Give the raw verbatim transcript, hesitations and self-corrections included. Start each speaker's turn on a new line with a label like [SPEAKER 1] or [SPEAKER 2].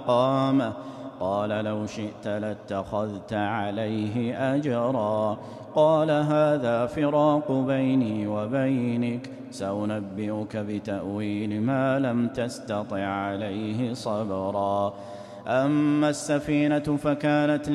[SPEAKER 1] قامه قال لو شئت لاتخذت عليه أجرا قال هذا فراق بيني وبينك سأنبئك بتأويل ما لم تستطع عليه صبرا. أما السفينة فكانت